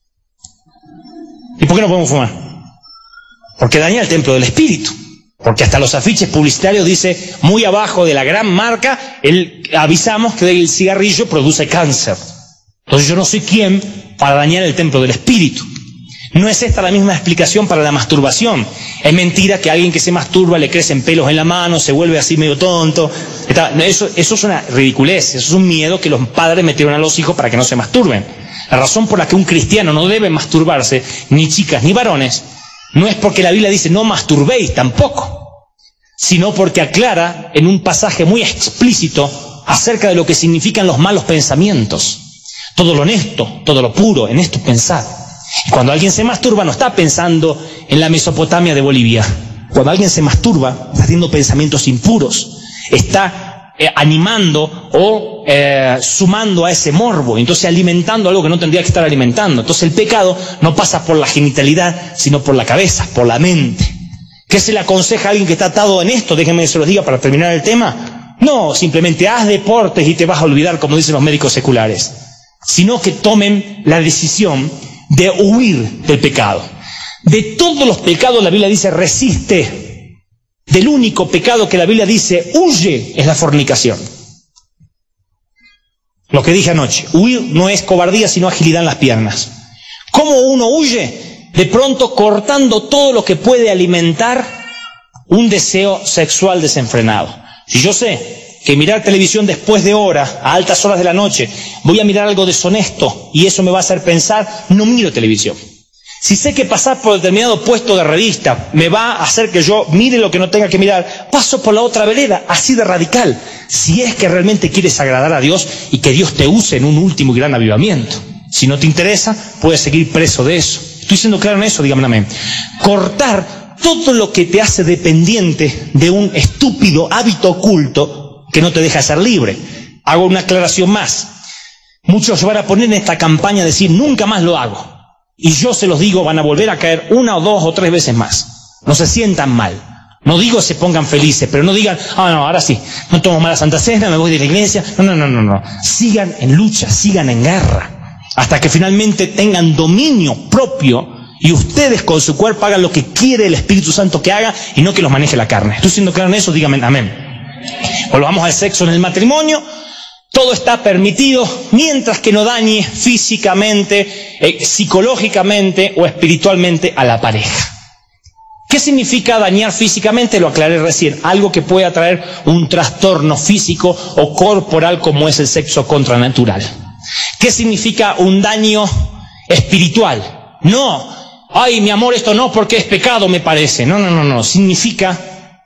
¿Y por qué no podemos fumar? Porque daña el templo del Espíritu. Porque hasta los afiches publicitarios dice, muy abajo de la gran marca, avisamos que el cigarrillo produce cáncer. Entonces yo no soy quien para dañar el templo del Espíritu. No es esta la misma explicación para la masturbación. Es mentira que a alguien que se masturba le crecen pelos en la mano, se vuelve así medio tonto. Eso es una ridiculez, eso es un miedo que los padres metieron a los hijos para que no se masturben. La razón por la que un cristiano no debe masturbarse, ni chicas ni varones, no es porque la Biblia dice no masturbéis tampoco, sino porque aclara en un pasaje muy explícito acerca de lo que significan los malos pensamientos. Todo lo honesto, todo lo puro, en esto pensad. Y cuando alguien se masturba no está pensando en la Mesopotamia de Bolivia. Cuando alguien se masturba está haciendo pensamientos impuros, está animando o sumando a ese morbo, entonces alimentando algo que no tendría que estar alimentando. Entonces el pecado no pasa por la genitalidad, sino por la cabeza, por la mente. ¿Qué se le aconseja a alguien que está atado en esto? Déjenme que se los diga para terminar el tema. No, simplemente haz deportes y te vas a olvidar, como dicen los médicos seculares, sino que tomen la decisión de huir del pecado. De todos los pecados la Biblia dice resiste. Del único pecado que la Biblia dice huye es la fornicación. Lo que dije anoche, huir no es cobardía sino agilidad en las piernas. ¿Cómo uno huye? De pronto cortando todo lo que puede alimentar un deseo sexual desenfrenado. Si yo sé que mirar televisión después de hora, a altas horas de la noche, voy a mirar algo deshonesto y eso me va a hacer pensar, no miro televisión. Si sé que pasar por determinado puesto de revista me va a hacer que yo mire lo que no tenga que mirar, paso por la otra vereda, así de radical. Si es que realmente quieres agradar a Dios y que Dios te use en un último y gran avivamiento. Si no te interesa, puedes seguir preso de eso. ¿Estoy siendo claro en eso? Dígame amén. Cortar todo lo que te hace dependiente de un estúpido hábito oculto que no te deja ser libre. Hago una aclaración más. Muchos van a poner en esta campaña decir, nunca más lo hago. Y yo se los digo, van a volver a caer 1 o 2 o 3 veces más. No se sientan mal. No digo se pongan felices, pero no digan, no, ahora sí, no tomo más la Santa Cena, me voy de la iglesia. No. Sigan en lucha, sigan en guerra, hasta que finalmente tengan dominio propio y ustedes con su cuerpo hagan lo que quiere el Espíritu Santo que haga y no que los maneje la carne. ¿Estoy siendo claro en eso? Dígame amén. Volvamos al sexo en el matrimonio. Todo está permitido mientras que no dañe físicamente, psicológicamente o espiritualmente a la pareja. ¿Qué significa dañar físicamente? Lo aclaré recién. Algo que pueda traer un trastorno físico o corporal como es el sexo contranatural. ¿Qué significa un daño espiritual? No, ay mi amor, esto no porque es pecado me parece. No. Significa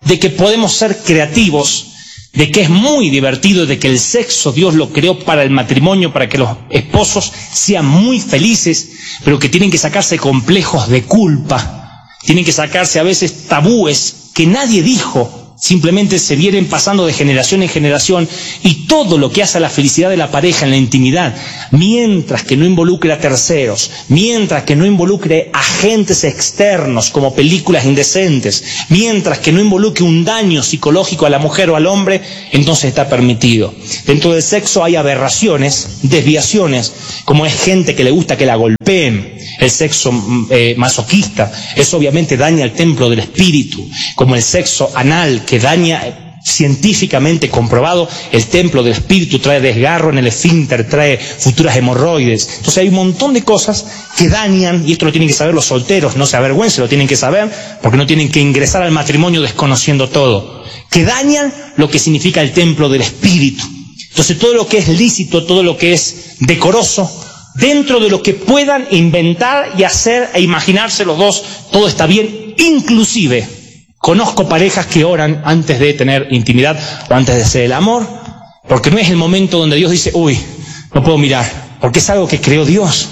de que podemos ser creativos, de que es muy divertido, de que el sexo Dios lo creó para el matrimonio, para que los esposos sean muy felices, pero que tienen que sacarse complejos de culpa, tienen que sacarse a veces tabúes que nadie dijo, simplemente se vienen pasando de generación en generación, y todo lo que hace a la felicidad de la pareja en la intimidad, mientras que no involucre a terceros, mientras que no involucre agentes externos como películas indecentes, mientras que no involucre un daño psicológico a la mujer o al hombre, entonces está permitido. Dentro del sexo hay aberraciones, desviaciones, como es gente que le gusta que la golpeen, el sexo masoquista, eso obviamente daña el templo del espíritu, como el sexo anal, que daña, científicamente comprobado, el templo del espíritu, trae desgarro en el esfínter, trae futuras hemorroides. Entonces hay un montón de cosas que dañan, y esto lo tienen que saber los solteros, no se avergüencen, lo tienen que saber, porque no tienen que ingresar al matrimonio desconociendo todo, que dañan lo que significa el templo del espíritu. Entonces todo lo que es lícito, todo lo que es decoroso, dentro de lo que puedan inventar y hacer e imaginarse los dos, todo está bien. Inclusive conozco parejas que oran antes de tener intimidad o antes de hacer el amor, porque no es el momento donde Dios dice, uy, no puedo mirar, porque es algo que creó Dios,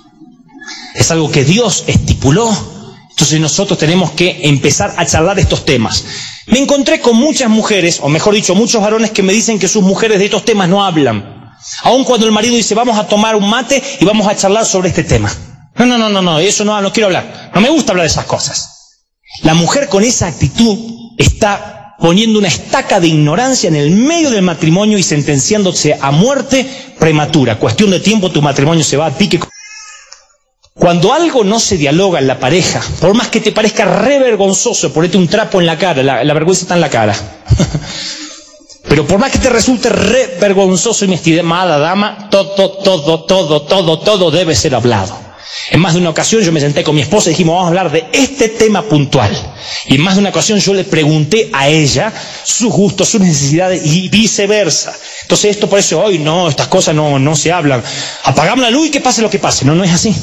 es algo que Dios estipuló. Entonces nosotros tenemos que empezar a charlar estos temas. Me encontré con muchas mujeres, o mejor dicho, muchos varones que me dicen que sus mujeres de estos temas no hablan. Aun cuando el marido dice, vamos a tomar un mate y vamos a charlar sobre este tema. No, eso no quiero hablar. No me gusta hablar de esas cosas. La mujer con esa actitud está poniendo una estaca de ignorancia en el medio del matrimonio y sentenciándose a muerte prematura. Cuestión de tiempo, tu matrimonio se va a pique. Cuando algo no se dialoga en la pareja, por más que te parezca re vergonzoso, ponete un trapo en la cara, la vergüenza está en la cara. Pero por más que te resulte re vergonzoso, y mi estimada dama, todo debe ser hablado. En más de una ocasión yo me senté con mi esposa y dijimos, vamos a hablar de este tema puntual. Y en más de una ocasión yo le pregunté a ella sus gustos, sus necesidades y viceversa. Entonces esto por eso hoy no, estas cosas no se hablan. Apagamos la luz y que pase lo que pase. No es así.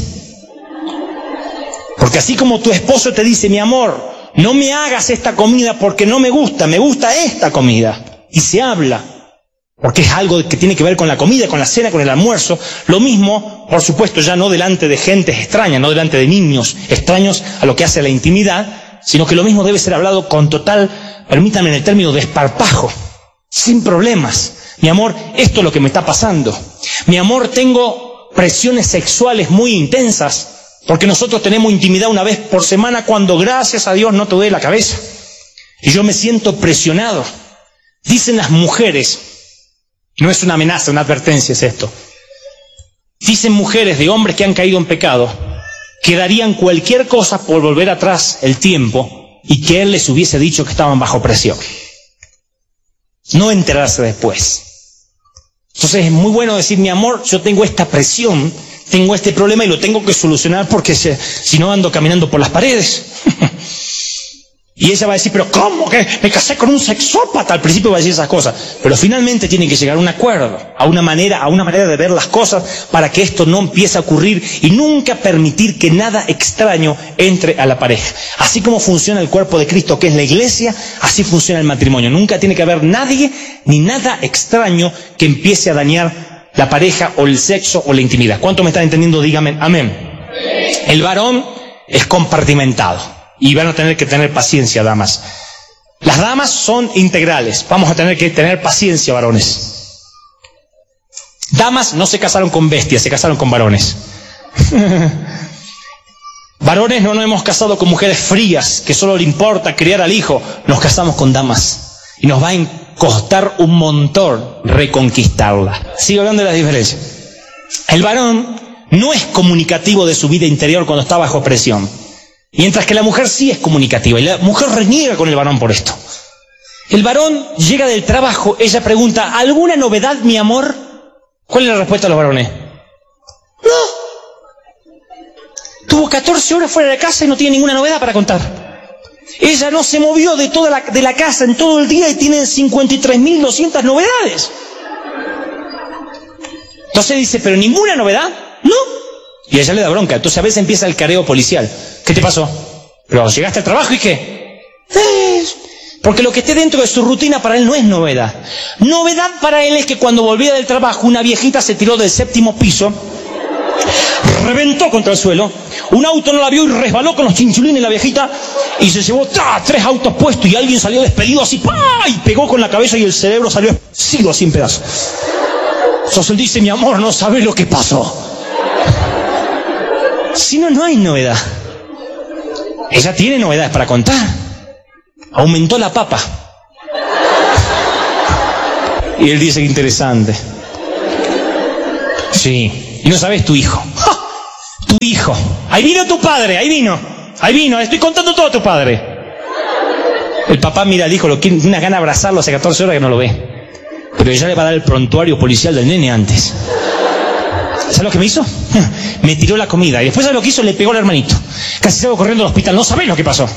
Porque así como tu esposo te dice, mi amor, no me hagas esta comida porque no me gusta esta comida. Y se habla, porque es algo que tiene que ver con la comida, con la cena, con el almuerzo. Lo mismo, por supuesto, ya no delante de gente extraña, no delante de niños extraños a lo que hace la intimidad, sino que lo mismo debe ser hablado con total, permítanme en el término, desparpajo, sin problemas. Mi amor, esto es lo que me está pasando. Mi amor, tengo presiones sexuales muy intensas, porque nosotros tenemos intimidad una vez por semana cuando, gracias a Dios, no te duele la cabeza. Y yo me siento presionado. Dicen las mujeres, no es una amenaza, una advertencia es esto. Dicen mujeres de hombres que han caído en pecado, que darían cualquier cosa por volver atrás el tiempo y que él les hubiese dicho que estaban bajo presión. No enterarse después. Entonces es muy bueno decir, mi amor, yo tengo esta presión, tengo este problema y lo tengo que solucionar porque si no ando caminando por las paredes. Y ella va a decir, pero ¿cómo que me casé con un sexópata? Al principio va a decir esas cosas, pero finalmente tienen que llegar a un acuerdo, a una manera de ver las cosas para que esto no empiece a ocurrir y nunca permitir que nada extraño entre a la pareja. Así como funciona el cuerpo de Cristo, que es la iglesia, así funciona el matrimonio. Nunca tiene que haber nadie ni nada extraño que empiece a dañar la pareja o el sexo o la intimidad. ¿Cuánto me están entendiendo? Dígame amén. El varón es compartimentado. Y van a tener que tener paciencia, damas. Las damas son integrales. Vamos a tener que tener paciencia, varones. Damas no se casaron con bestias, se casaron con varones. Varones no nos hemos casado con mujeres frías, que solo le importa criar al hijo. Nos casamos con damas. Y nos va a costar un montón reconquistarla. Sigo hablando de las diferencias. El varón no es comunicativo de su vida interior cuando está bajo presión. Mientras que la mujer sí es comunicativa, y la mujer reniega con el varón por esto. El varón llega del trabajo, ella pregunta, ¿alguna novedad, mi amor? ¿Cuál es la respuesta de los varones? No. Tuvo 14 horas fuera de casa y no tiene ninguna novedad para contar. Ella no se movió de la casa en todo el día y tiene 53.200 novedades. Entonces dice, ¿pero ninguna novedad? No. Y a ella le da bronca. Entonces a veces empieza el careo policial. ¿Qué te pasó? ¿Pero llegaste al trabajo y qué? Porque lo que esté dentro de su rutina para él no es novedad. Novedad para él es que cuando volvía del trabajo, una viejita se tiró del 7º piso, reventó contra el suelo, un auto no la vio y resbaló con los chinchulines la viejita y se llevó 3 autos puestos y alguien salió despedido así, ¡pah! Y pegó con la cabeza y el cerebro salió esparcido así en pedazos. Entonces él dice, mi amor, no sabes lo que pasó. Si no, no hay novedad. Ella tiene novedades para contar. Aumentó la papa. Y él dice que interesante. Sí. Y no sabes tu hijo. ¡Ja! Tu hijo. Ahí vino tu padre, ahí vino. Ahí vino, estoy contando todo a tu padre. El papá mira al hijo, lo quiere, una gana de abrazarlo, hace 14 horas que no lo ve. Pero ella le va a dar el prontuario policial del nene antes. ¿Sabes lo que me hizo? Me tiró la comida. Y después, ¿sabes lo que hizo? Le pegó al hermanito. Casi salgo corriendo al hospital. No sabés lo que pasó.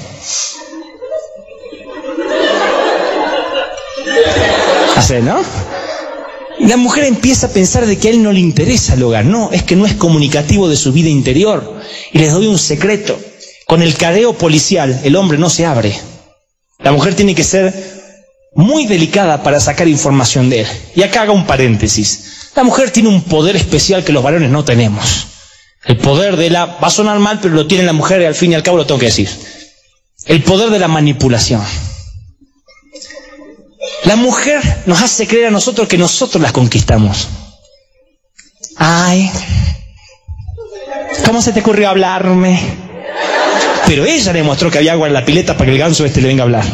Hace, ¿no? Y la mujer empieza a pensar de que a él no le interesa el hogar. No, es que no es comunicativo de su vida interior. Y les doy un secreto. Con el careo policial, el hombre no se abre. La mujer tiene que ser muy delicada para sacar información de él. Y acá haga un paréntesis. La mujer tiene un poder especial que los varones no tenemos. El poder de la... Va a sonar mal, pero lo tiene la mujer y al fin y al cabo lo tengo que decir. El poder de la manipulación. La mujer nos hace creer a nosotros que nosotros las conquistamos. Ay, ¿cómo se te ocurrió hablarme? Pero ella demostró que había agua en la pileta para que el ganso le venga a hablar.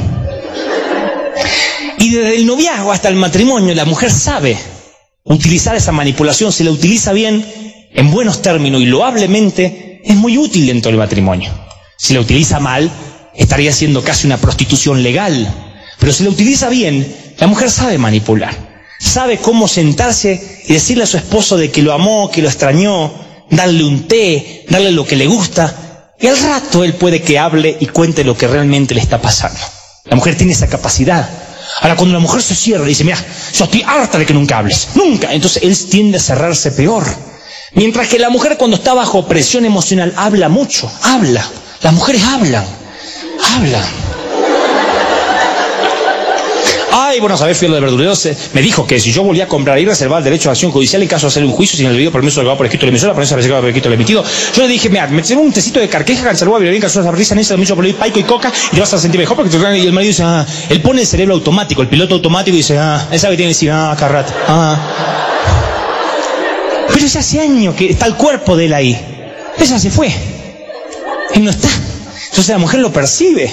Y desde el noviazgo hasta el matrimonio, la mujer sabe utilizar esa manipulación. Si la utiliza bien, en buenos términos y loablemente, es muy útil dentro del matrimonio. Si la utiliza mal, estaría siendo casi una prostitución legal. Pero si la utiliza bien, la mujer sabe manipular. Sabe cómo sentarse y decirle a su esposo de que lo amó, que lo extrañó, darle un té, darle lo que le gusta. Y al rato él puede que hable y cuente lo que realmente le está pasando. La mujer tiene esa capacidad. Ahora, cuando la mujer se cierra y dice, mira, yo estoy harta de que nunca hables, nunca, entonces él tiende a cerrarse peor. Mientras que la mujer, cuando está bajo presión emocional, habla mucho, habla. Las mujeres hablan. Ay, bueno, sabés, fui a lo de verdurero, me dijo que si yo volvía a comprar y reservar el derecho de acción judicial en caso de hacer un juicio sin el debido permiso del abogado por escrito de la emisora, por eso había por escrito del emitido. Yo le dije, mira, me llevo un tecito de carqueja, cancerúa, violín, calzón, risa, nesa, mucho por paico y coca, y te vas a sentir mejor porque y el marido dice, él pone el cerebro automático, el piloto automático y dice, él sabe que tiene que decir, carrat, Pero ya hace años que está el cuerpo de él ahí. Ella se fue. Él no está. Entonces la mujer lo percibe.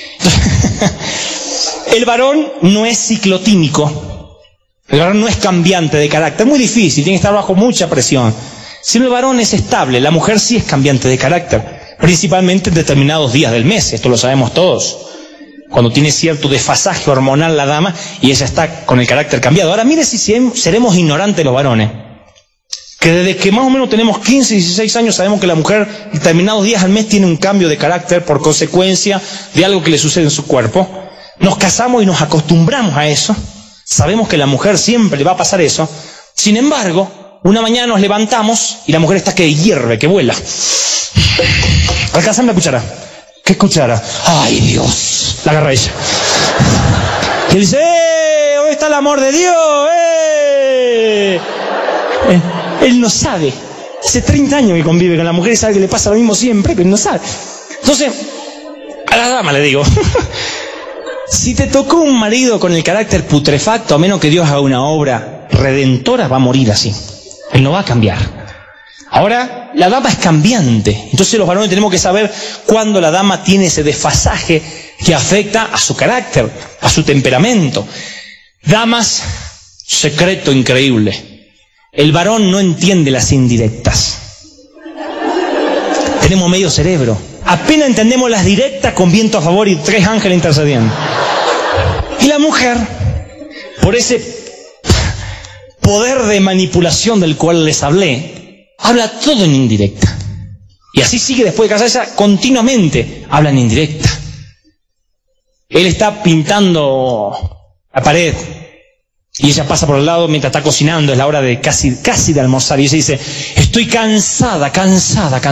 El varón no es ciclotímico. El varón no es cambiante de carácter. Muy difícil, tiene que estar bajo mucha presión. Si el varón es estable, la mujer sí es cambiante de carácter. Principalmente en determinados días del mes. Esto lo sabemos todos. Cuando tiene cierto desfasaje hormonal la dama y ella está con el carácter cambiado. Ahora mire si seremos ignorantes los varones. Que desde que más o menos tenemos 15, 16 años sabemos que la mujer en determinados días al mes tiene un cambio de carácter por consecuencia de algo que le sucede en su cuerpo. Nos casamos y nos acostumbramos a eso. Sabemos que a la mujer siempre le va a pasar eso. Sin embargo, una mañana nos levantamos y la mujer está que hierve, que vuela. Alcánzame la cuchara. ¿Qué cuchara? ¡Ay, Dios! La agarra ella. Y dice, ¿dónde está el amor de Dios? Él no sabe. Hace 30 años que convive con la mujer y sabe que le pasa lo mismo siempre, pero él no sabe. Entonces, a la dama le digo, si te tocó un marido con el carácter putrefacto, a menos que Dios haga una obra redentora, va a morir así. Él no va a cambiar. Ahora, la dama es cambiante. Entonces los varones tenemos que saber cuándo la dama tiene ese desfasaje que afecta a su carácter, a su temperamento. Damas, secreto increíble. El varón no entiende las indirectas. Tenemos medio cerebro. Apenas entendemos las directas con viento a favor y 3 ángeles intercediendo. Y la mujer, por ese poder de manipulación del cual les hablé, habla todo en indirecta. Y así sigue después de casarse, continuamente habla en indirecta. Él está pintando la pared y ella pasa por el lado mientras está cocinando, es la hora de casi de almorzar, y ella dice, estoy cansada.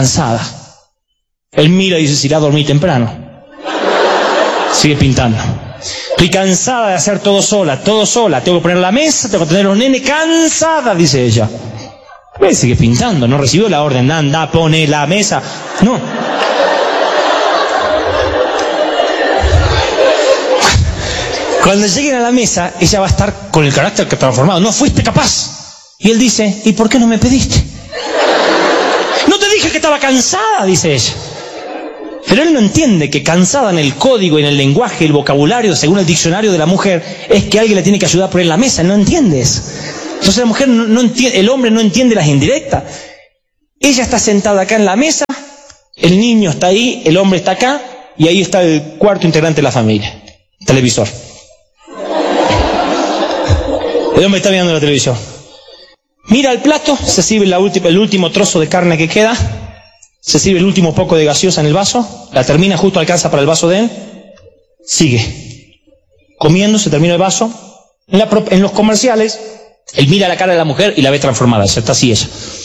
Él mira y dice, se irá a dormir temprano. Sigue pintando. Estoy cansada de hacer todo sola, tengo que poner la mesa, tengo que tener los nenes, cansada, dice ella. Sigue pintando, no recibió la orden, anda, pone la mesa, no. Cuando lleguen a la mesa, ella va a estar con el carácter que transformado, no fuiste capaz. Y él dice, ¿y por qué no me pediste? No te dije que estaba cansada, dice ella. Pero él no entiende que cansada en el código, en el lenguaje, el vocabulario, según el diccionario de la mujer, es que alguien le tiene que ayudar a poner la mesa, no entiendes. Entonces la mujer no entiende, el hombre no entiende las indirectas. Ella está sentada acá en la mesa, el niño está ahí, el hombre está acá, y ahí está el cuarto integrante de la familia, televisor. El hombre está mirando la televisión. Mira el plato, se sirve el último trozo de carne que queda, se sirve el último poco de gaseosa en el vaso, la termina, justo alcanza para el vaso de él, sigue comiendo, se termina el vaso. En los comerciales, él mira la cara de la mujer y la ve transformada, ya está así ella.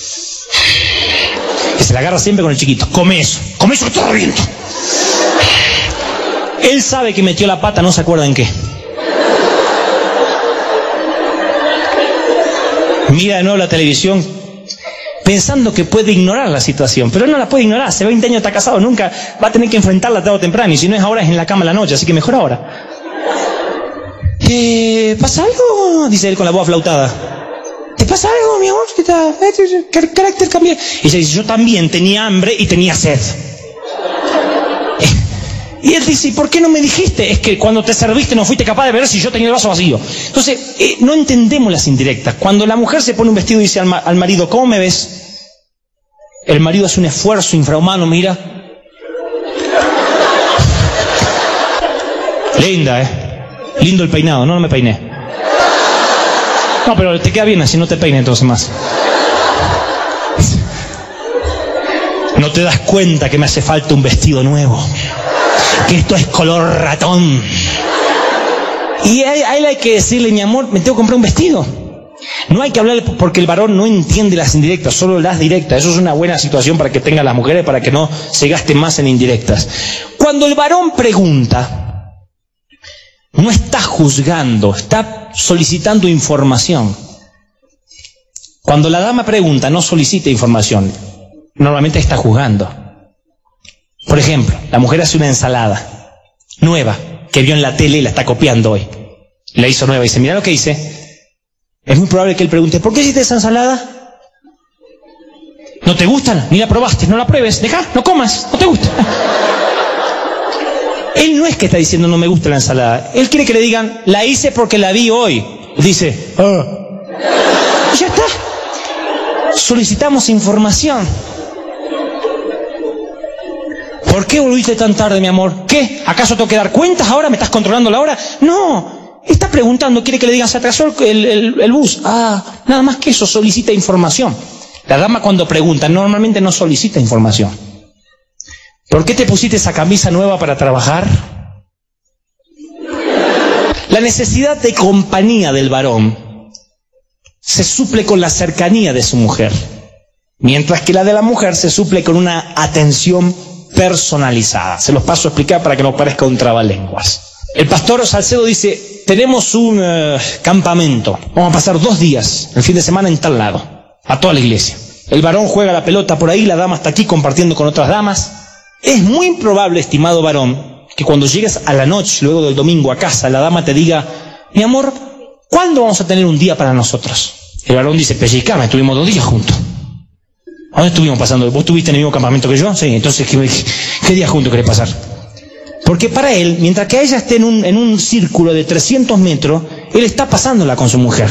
Y se la agarra siempre con el chiquito, come eso que te reviento. Él sabe que metió la pata, no se acuerda en qué. Mira de nuevo la televisión, pensando que puede ignorar la situación, pero no la puede ignorar. Hace 20 años está casado, nunca va a tener que enfrentarla tarde o temprano, y si no es ahora es en la cama a la noche, así que mejor ahora. ¿Pasa algo? Dice él con la voz aflautada. ¿Te pasa algo, mi amor? ¿Qué carácter cambió? Y ella dice, yo también tenía hambre y tenía sed. Y él dice, ¿y por qué no me dijiste? Es que cuando te serviste no fuiste capaz de ver si yo tenía el vaso vacío. Entonces, no entendemos las indirectas. Cuando la mujer se pone un vestido y dice al marido, ¿cómo me ves? El marido hace un esfuerzo infrahumano, mira. Linda, lindo el peinado, no me peiné. No, pero te queda bien así, no te peines entonces más. No te das cuenta que me hace falta un vestido nuevo, que esto es color ratón. Y a él hay que decirle, mi amor, me tengo que comprar un vestido. No hay que hablar porque el varón no entiende las indirectas, solo las directas. Eso es una buena situación para que tengan las mujeres, para que no se gasten más en indirectas. Cuando el varón pregunta, no está juzgando, está solicitando información. Cuando la dama pregunta, no solicita información, normalmente está juzgando. Por ejemplo, la mujer hace una ensalada nueva, que vio en la tele y la está copiando hoy. La hizo nueva y dice, mira lo que hice. Es muy probable que él pregunte, ¿por qué hiciste esa ensalada? ¿No te gustan? Ni la probaste, no la pruebes, deja, no comas, no te gusta. Él no es que está diciendo no me gusta la ensalada. Él quiere que le digan, la hice porque la vi hoy. Dice, y ya está. Solicitamos información. ¿Por qué volviste tan tarde, mi amor? ¿Qué? ¿Acaso tengo que dar cuentas ahora? ¿Me estás controlando la hora? No, está preguntando, quiere que le digan, se atrasó el bus. Nada más que eso, solicita información. La dama cuando pregunta, normalmente no solicita información. ¿Por qué te pusiste esa camisa nueva para trabajar? La necesidad de compañía del varón se suple con la cercanía de su mujer, mientras que la de la mujer se suple con una atención personalizada. Se los paso a explicar para que no parezca un trabalenguas. El pastor Salcedo dice, tenemos un campamento, vamos a pasar 2 días, el fin de semana en tal lado, a toda la iglesia. El varón juega la pelota por ahí, la dama está aquí compartiendo con otras damas. Es muy improbable, estimado varón, que cuando llegues a la noche, luego del domingo a casa, la dama te diga, mi amor, ¿cuándo vamos a tener un día para nosotros? El varón dice, pellizcame, estuvimos 2 días juntos. ¿A dónde estuvimos pasando? ¿Vos estuviste en el mismo campamento que yo? Sí, entonces, ¿qué día juntos querés pasar? Porque para él, mientras que ella esté en un círculo de 300 metros, él está pasándola con su mujer.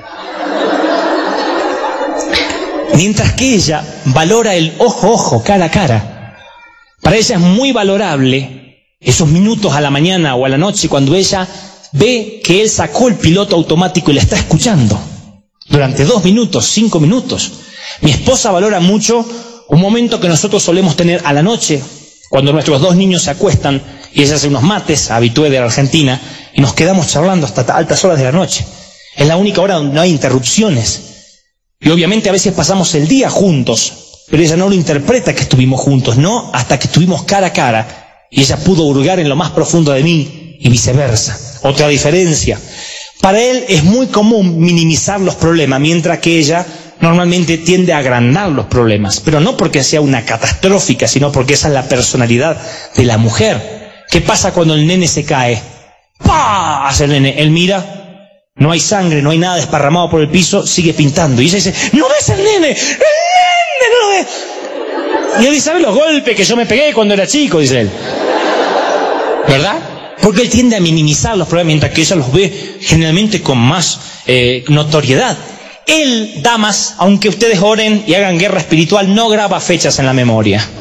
Mientras que ella valora el ojo a ojo, cara a cara. Para ella es muy valorable esos minutos a la mañana o a la noche cuando ella ve que él sacó el piloto automático y la está escuchando. Durante 2 minutos, 5 minutos. Mi esposa valora mucho un momento que nosotros solemos tener a la noche, cuando nuestros 2 niños se acuestan y ella hace unos mates, habitué de la Argentina, y nos quedamos charlando hasta altas horas de la noche. Es la única hora donde no hay interrupciones. Y obviamente a veces pasamos el día juntos, pero ella no lo interpreta que estuvimos juntos, no, hasta que estuvimos cara a cara, y ella pudo hurgar en lo más profundo de mí y viceversa. Otra diferencia. Para él es muy común minimizar los problemas, mientras que ella normalmente tiende a agrandar los problemas, pero no porque sea una catastrófica, sino porque esa es la personalidad de la mujer. ¿Qué pasa cuando el nene se cae? ¡Pah! Hace el nene. Él mira, no hay sangre, no hay nada desparramado por el piso, sigue pintando. Y ella dice, ¿no ves el nene? ¡El nene no lo ves! Y él dice, ¿sabes los golpes que yo me pegué cuando era chico? Dice él. ¿Verdad? Porque él tiende a minimizar los problemas, mientras que ella los ve generalmente con más notoriedad. Él, damas, aunque ustedes oren y hagan guerra espiritual, no graba fechas en la memoria.